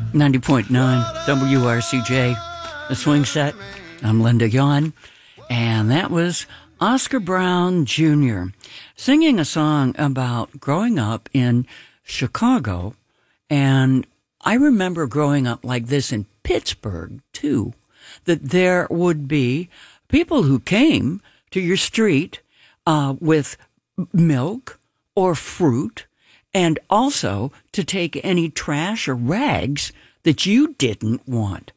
90.9 WRCJ, The Swing Set. I'm Linda Yon, and that was Oscar Brown Jr. singing a song about growing up in Chicago. And I remember growing up like this in Pittsburgh, too, that there would be people who came to your street with milk or fruit, and also to take any trash or rags that you didn't want.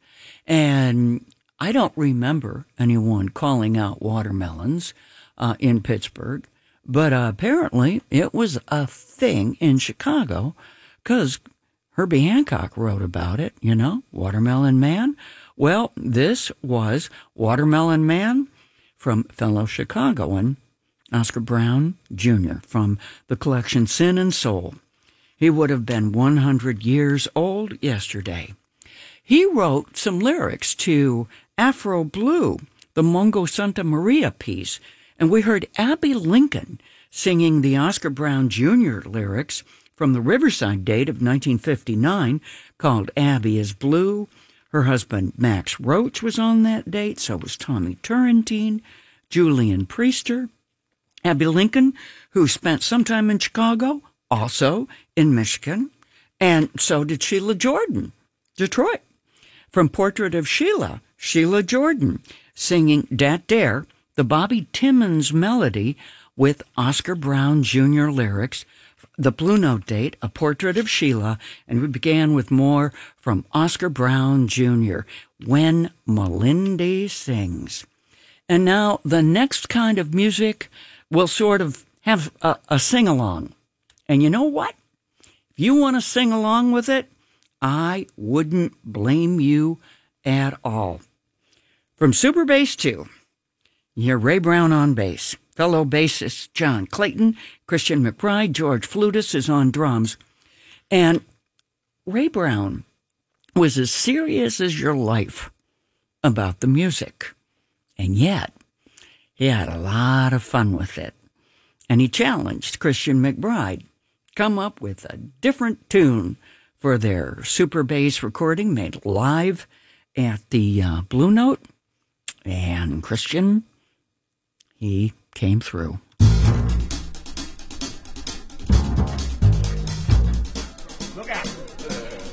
And I don't remember anyone calling out watermelons in Pittsburgh, but apparently it was a thing in Chicago because Herbie Hancock wrote about it, you know, Watermelon Man. Well, this was Watermelon Man from fellow Chicagoan Oscar Brown Jr. from the collection Sin and Soul. He would have been 100 years old yesterday. He wrote some lyrics to Afro Blue, the Mongo Santa Maria piece, and we heard Abby Lincoln singing the Oscar Brown Jr. lyrics from the Riverside date of 1959 called Abby is Blue. Her husband Max Roach was on that date, so was Tommy Turrentine, Julian Priester, Abby Lincoln, who spent some time in Chicago, also in Michigan, and so did Sheila Jordan, Detroit. From Portrait of Sheila, Sheila Jordan, singing Dat Dare, the Bobby Timmons melody with Oscar Brown Jr. lyrics, the Blue Note date, A Portrait of Sheila, and we began with more from Oscar Brown Jr., When Melindy Sings. And now the next kind of music will sort of have a sing-along. And you know what? If you want to sing along with it, I wouldn't blame you at all. From Super Bass 2, you hear Ray Brown on bass, fellow bassist John Clayton, Christian McBride, George Flutis is on drums. And Ray Brown was as serious as your life about the music. And yet, he had a lot of fun with it. And he challenged Christian McBride to come up with a different tune for their Super Bass recording made live at the Blue Note. And Christian, he came through.